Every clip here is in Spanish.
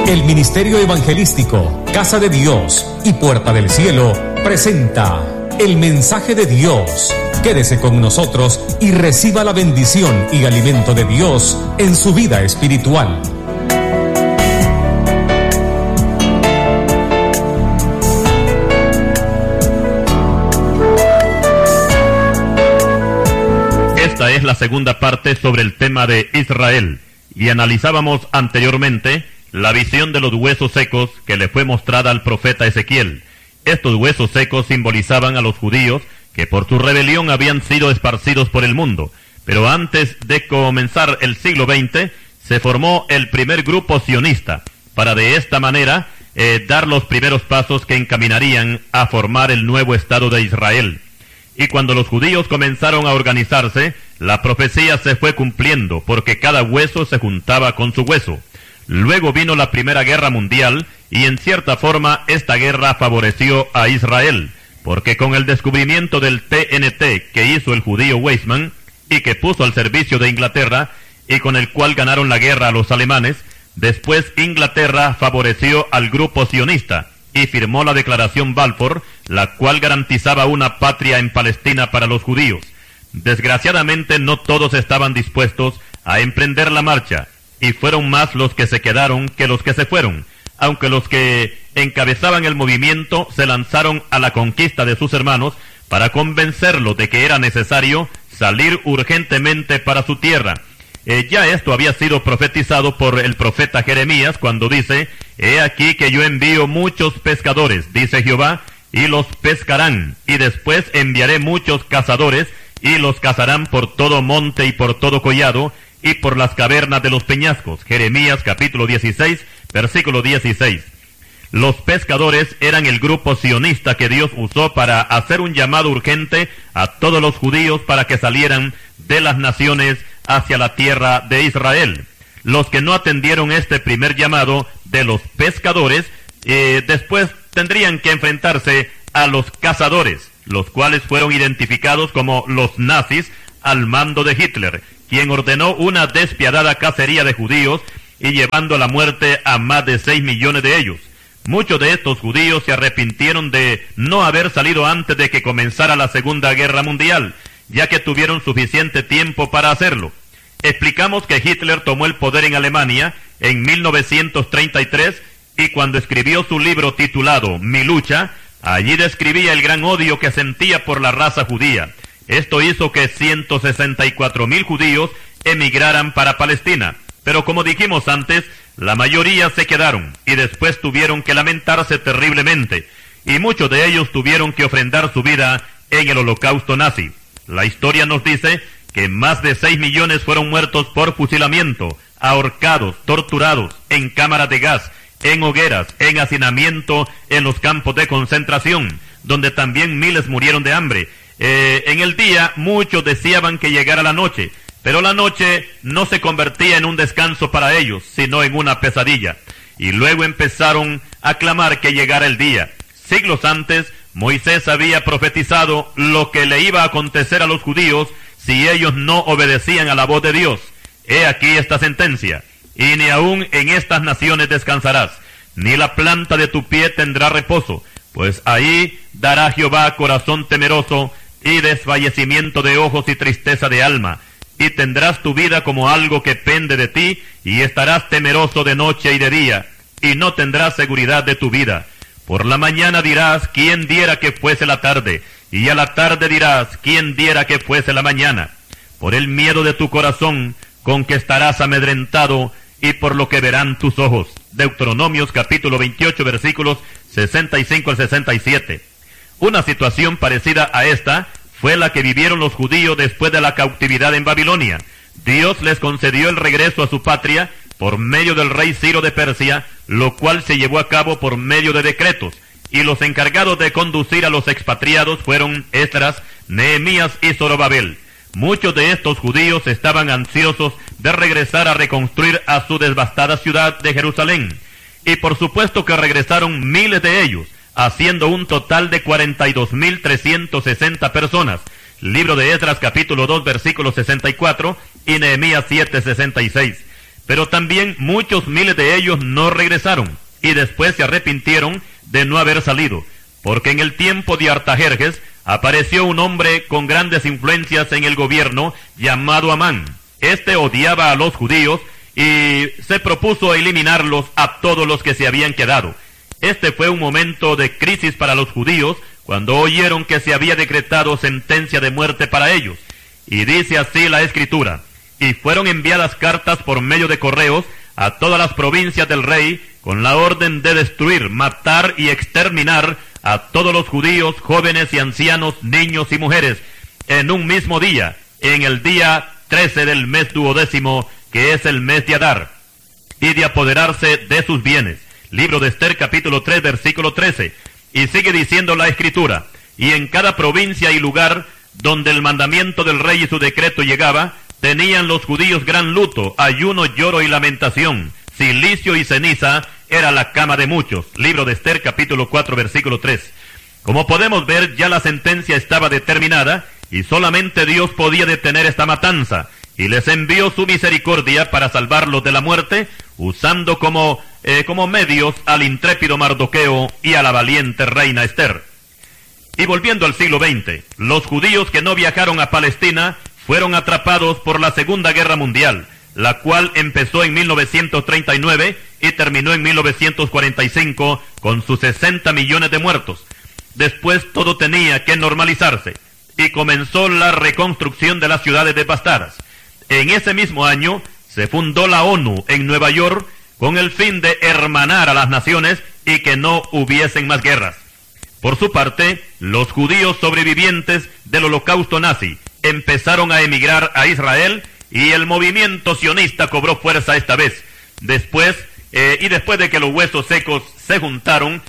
El Ministerio Evangelístico, Casa de Dios y Puerta del Cielo presenta el mensaje de Dios. Quédese con nosotros y reciba la bendición y alimento de Dios en su vida espiritual. Esta es la segunda parte sobre el tema de Israel, y analizábamos anteriormente la visión de los huesos secos que le fue mostrada al profeta Ezequiel. Estos huesos secos simbolizaban a los judíos que por su rebelión habían sido esparcidos por el mundo. Pero antes de comenzar el siglo XX, se formó el primer grupo sionista, para de esta manera dar los primeros pasos que encaminarían a formar el nuevo Estado de Israel. Y cuando los judíos comenzaron a organizarse, la profecía se fue cumpliendo, porque cada hueso se juntaba con su hueso. Luego vino la Primera Guerra Mundial, y en cierta forma esta guerra favoreció a Israel, porque con el descubrimiento del TNT que hizo el judío Weizmann, y que puso al servicio de Inglaterra, y con el cual ganaron la guerra a los alemanes, después Inglaterra favoreció al grupo sionista, y firmó la Declaración Balfour, la cual garantizaba una patria en Palestina para los judíos. Desgraciadamente no todos estaban dispuestos a emprender la marcha, y fueron más los que se quedaron que los que se fueron, aunque los que encabezaban el movimiento se lanzaron a la conquista de sus hermanos para convencerlos de que era necesario salir urgentemente para su tierra. Ya esto había sido profetizado por el profeta Jeremías cuando dice: «He aquí que yo envío muchos pescadores, dice Jehová, y los pescarán, y después enviaré muchos cazadores, y los cazarán por todo monte y por todo collado, y por las cavernas de los peñascos». Jeremías capítulo 16, versículo 16. Los pescadores eran el grupo sionista que Dios usó para hacer un llamado urgente a todos los judíos para que salieran de las naciones hacia la tierra de Israel. Los que no atendieron este primer llamado de los pescadores, después tendrían que enfrentarse a los cazadores, los cuales fueron identificados como los nazis al mando de Hitler, quien ordenó una despiadada cacería de judíos y llevando a la muerte a más de 6 millones de ellos. Muchos de estos judíos se arrepintieron de no haber salido antes de que comenzara la Segunda Guerra Mundial, ya que tuvieron suficiente tiempo para hacerlo. Explicamos que Hitler tomó el poder en Alemania en 1933 y cuando escribió su libro titulado Mi lucha, allí describía el gran odio que sentía por la raza judía. Esto hizo que 164,000 judíos emigraran para Palestina, pero como dijimos antes, la mayoría se quedaron y después tuvieron que lamentarse terriblemente, y muchos de ellos tuvieron que ofrendar su vida en el holocausto nazi. La historia nos dice que más de 6 millones fueron muertos por fusilamiento, ahorcados, torturados, en cámaras de gas, en hogueras, en hacinamiento, en los campos de concentración, donde también miles murieron de hambre. En el día muchos deseaban que llegara la noche, pero la noche no se convertía en un descanso para ellos, sino en una pesadilla. Y luego empezaron a clamar que llegara el día. Siglos antes, Moisés había profetizado lo que le iba a acontecer a los judíos si ellos no obedecían a la voz de Dios. He aquí esta sentencia: y ni aun en estas naciones descansarás, ni la planta de tu pie tendrá reposo, pues ahí dará Jehová corazón temeroso, y desfallecimiento de ojos y tristeza de alma, y tendrás tu vida como algo que pende de ti, y estarás temeroso de noche y de día, y no tendrás seguridad de tu vida. Por la mañana dirás: ¿quién diera que fuese la tarde? Y a la tarde dirás: ¿quién diera que fuese la mañana? Por el miedo de tu corazón, con que estarás amedrentado, y por lo que verán tus ojos. Deuteronomios capítulo 28, versículos 65 al 67. Una situación parecida a esta fue la que vivieron los judíos después de la cautividad en Babilonia. Dios les concedió el regreso a su patria por medio del rey Ciro de Persia, lo cual se llevó a cabo por medio de decretos, y los encargados de conducir a los expatriados fueron Esdras, Nehemías y Zorobabel. Muchos de estos judíos estaban ansiosos de regresar a reconstruir a su devastada ciudad de Jerusalén, y por supuesto que regresaron miles de ellos, haciendo un total de 42,360 personas. Libro de Esdras capítulo 2 versículo 64 y Nehemías 7:66. Pero también muchos miles de ellos no regresaron, y después se arrepintieron de no haber salido, porque en el tiempo de Artajerjes apareció un hombre con grandes influencias en el gobierno llamado Amán. Este odiaba a los judíos y se propuso eliminarlos a todos los que se habían quedado. Este fue un momento de crisis para los judíos cuando oyeron que se había decretado sentencia de muerte para ellos. Y dice así la Escritura: y fueron enviadas cartas por medio de correos a todas las provincias del rey con la orden de destruir, matar y exterminar a todos los judíos, jóvenes y ancianos, niños y mujeres, en un mismo día, en el día 13 del mes 12, que es el mes de Adar, y de apoderarse de sus bienes. Libro de Esther, capítulo 3, versículo 13. Y sigue diciendo la Escritura: y en cada provincia y lugar donde el mandamiento del rey y su decreto llegaba, tenían los judíos gran luto, ayuno, lloro y lamentación. Cilicio y ceniza era la cama de muchos. Libro de Esther, capítulo 4, versículo 3. Como podemos ver, ya la sentencia estaba determinada, y solamente Dios podía detener esta matanza, y les envió su misericordia para salvarlos de la muerte, usando como medios al intrépido Mardoqueo y a la valiente reina Esther. Y volviendo al siglo XX, los judíos que no viajaron a Palestina fueron atrapados por la Segunda Guerra Mundial, la cual empezó en 1939 y terminó en 1945 con sus 60 millones de muertos. Después todo tenía que normalizarse, y comenzó la reconstrucción de las ciudades devastadas. En ese mismo año se fundó la ONU en Nueva York con el fin de hermanar a las naciones y que no hubiesen más guerras. Por su parte, los judíos sobrevivientes del holocausto nazi empezaron a emigrar a Israel, y el movimiento sionista cobró fuerza esta vez. Después de que los huesos secos se juntaron,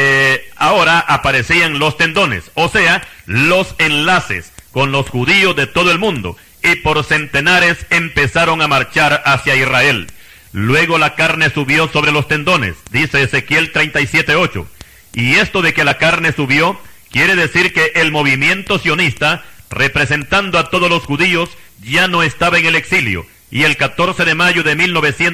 ahora aparecían los tendones, o sea, los enlaces con los judíos de todo el mundo, y por centenares empezaron a marchar hacia Israel. Luego la carne subió sobre los tendones, dice Ezequiel 37:8. Y esto de que la carne subió, quiere decir que el movimiento sionista, representando a todos los judíos, ya no estaba en el exilio, y el 14 de mayo de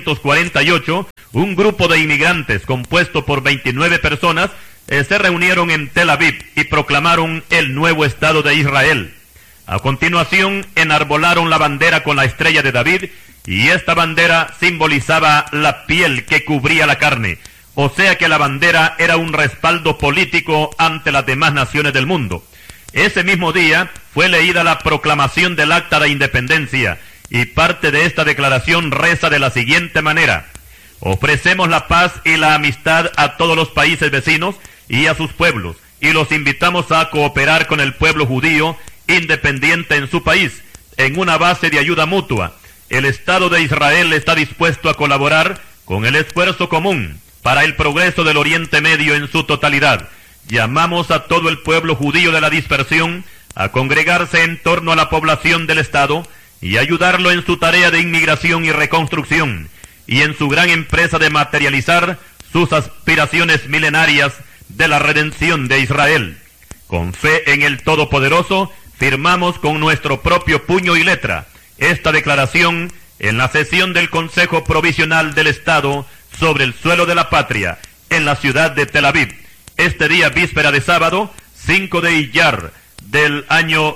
1948, un grupo de inmigrantes compuesto por 29 personas se reunieron en Tel Aviv y proclamaron el nuevo Estado de Israel. A continuación, enarbolaron la bandera con la estrella de David, y esta bandera simbolizaba la piel que cubría la carne, o sea que la bandera era un respaldo político ante las demás naciones del mundo. Ese mismo día fue leída la proclamación del Acta de Independencia, y parte de esta declaración reza de la siguiente manera: ofrecemos la paz y la amistad a todos los países vecinos y a sus pueblos, y los invitamos a cooperar con el pueblo judío independiente en su país, en una base de ayuda mutua. El Estado de Israel está dispuesto a colaborar con el esfuerzo común para el progreso del Oriente Medio en su totalidad. Llamamos a todo el pueblo judío de la dispersión a congregarse en torno a la población del Estado y ayudarlo en su tarea de inmigración y reconstrucción, y en su gran empresa de materializar sus aspiraciones milenarias de la redención de Israel. Con fe en el Todopoderoso, firmamos con nuestro propio puño y letra esta declaración en la sesión del Consejo Provisional del Estado sobre el suelo de la patria, en la ciudad de Tel Aviv, este día víspera de sábado, 5 de Iyar, del año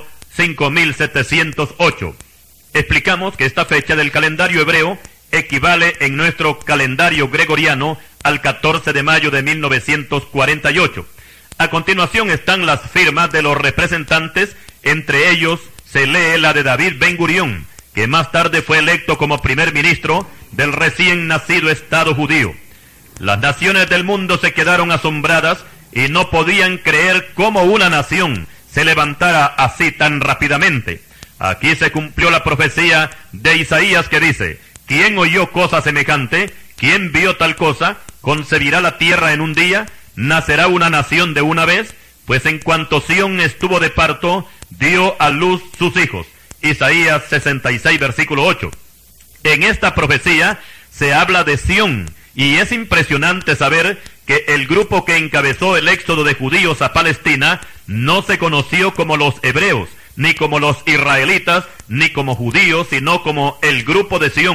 5708. Explicamos que esta fecha del calendario hebreo equivale en nuestro calendario gregoriano al 14 de mayo de 1948. A continuación están las firmas de los representantes, entre ellos se lee la de David Ben Gurión, que más tarde fue electo como primer ministro del recién nacido Estado judío. Las naciones del mundo se quedaron asombradas y no podían creer cómo una nación se levantara así tan rápidamente. Aquí se cumplió la profecía de Isaías que dice: ¿quién oyó cosa semejante? ¿Quién vio tal cosa? ¿Concebirá la tierra en un día? ¿Nacerá una nación de una vez? Pues en cuanto Sión estuvo de parto, dio a luz sus hijos. Isaías 66, versículo 8. En esta profecía se habla de Sión, y es impresionante saber que el grupo que encabezó el éxodo de judíos a Palestina no se conoció como los hebreos, ni como los israelitas, ni como judíos, sino como el grupo de Sión,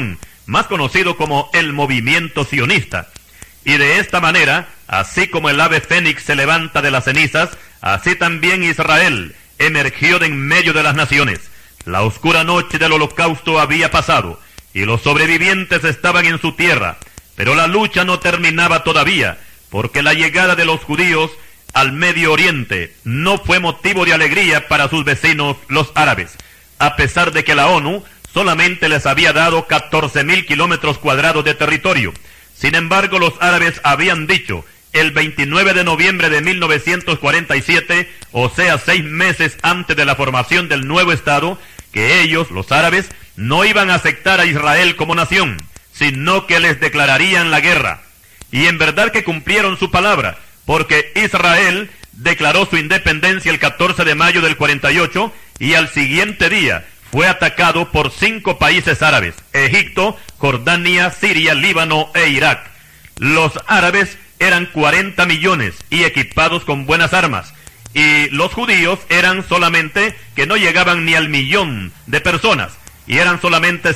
más conocido como el movimiento sionista. Y de esta manera, así como el ave fénix se levanta de las cenizas, así también Israel emergió de en medio de las naciones. La oscura noche del holocausto había pasado, y los sobrevivientes estaban en su tierra, pero la lucha no terminaba todavía, porque la llegada de los judíos al Medio Oriente no fue motivo de alegría para sus vecinos los árabes, a pesar de que la ONU solamente les había dado 14.000 kilómetros cuadrados de territorio. Sin embargo, los árabes habían dicho el 29 de noviembre de 1947, o sea 6 meses antes de la formación del nuevo Estado, que ellos, los árabes, no iban a aceptar a Israel como nación, sino que les declararían la guerra. Y en verdad que cumplieron su palabra, porque Israel declaró su independencia el 14 de mayo del 48, y al siguiente día fue atacado por 5 países árabes: Egipto, Jordania, Siria, Líbano e Irak. Los árabes eran 40 millones y equipados con buenas armas, y los judíos eran solamente, que no llegaban ni al 1.000.000 de personas, y eran solamente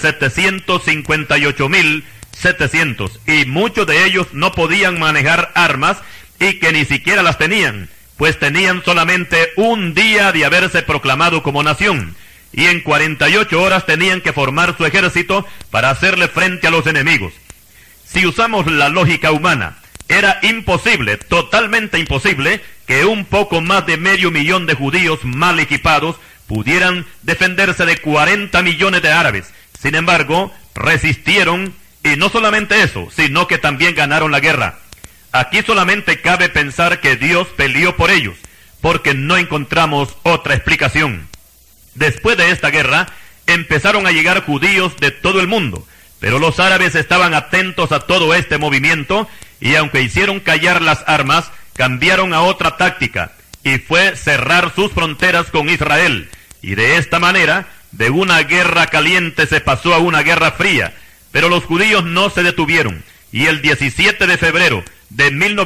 758.700, y muchos de ellos no podían manejar armas, y que ni siquiera las tenían, pues tenían solamente un día de haberse proclamado como nación, y en 48 horas tenían que formar su ejército para hacerle frente a los enemigos. Si usamos la lógica humana, era imposible, totalmente imposible, que un poco más de 500.000 de judíos mal equipados pudieran defenderse de 40 millones de árabes. Sin embargo, resistieron, y no solamente eso, sino que también ganaron la guerra. Aquí solamente cabe pensar que Dios peleó por ellos, porque no encontramos otra explicación. Después de esta guerra, empezaron a llegar judíos de todo el mundo, pero los árabes estaban atentos a todo este movimiento, y aunque hicieron callar las armas, cambiaron a otra táctica, y fue cerrar sus fronteras con Israel, y de esta manera, de una guerra caliente se pasó a una guerra fría. Pero los judíos no se detuvieron, y el 17 de febrero de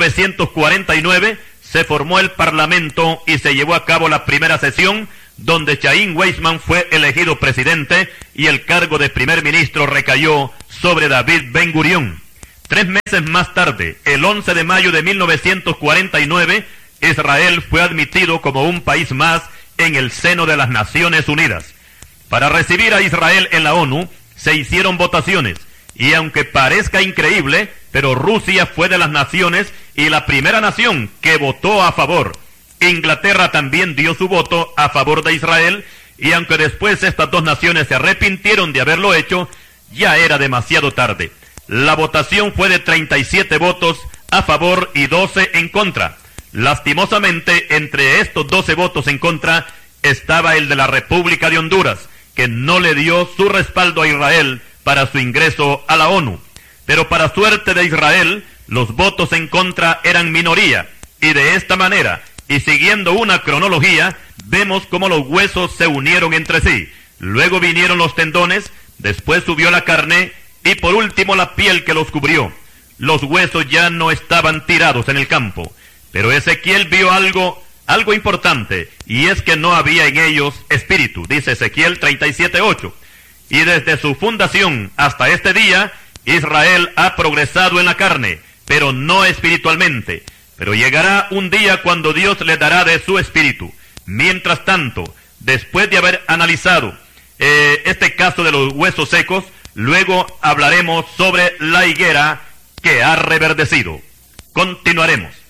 1949 se formó el Parlamento y se llevó a cabo la primera sesión, donde Chaim Weizmann fue elegido presidente, y el cargo de primer ministro recayó sobre David Ben Gurión. 3 meses más tarde, el 11 de mayo de 1949, Israel fue admitido como un país más en el seno de las Naciones Unidas. Para recibir a Israel en la ONU, se hicieron votaciones, y aunque parezca increíble, pero Rusia fue de las naciones y la primera nación que votó a favor. Inglaterra también dio su voto a favor de Israel, y aunque después estas 2 naciones se arrepintieron de haberlo hecho, ya era demasiado tarde. La votación fue de 37 votos a favor y 12 en contra. Lastimosamente, entre estos 12 votos en contra estaba el de la República de Honduras, que no le dio su respaldo a Israel para su ingreso a la ONU. Pero para suerte de Israel, los votos en contra eran minoría, y de esta manera, y siguiendo una cronología, vemos cómo los huesos se unieron entre sí. Luego vinieron los tendones, después subió la carne, y por último la piel que los cubrió. Los huesos ya no estaban tirados en el campo, pero Ezequiel vio algo importante, y es que no había en ellos espíritu, dice Ezequiel 37:8. Y desde su fundación hasta este día, Israel ha progresado en la carne, pero no espiritualmente. Pero llegará un día cuando Dios le dará de su espíritu. Mientras tanto, después de haber analizado este caso de los huesos secos, luego hablaremos sobre la higuera que ha reverdecido. Continuaremos.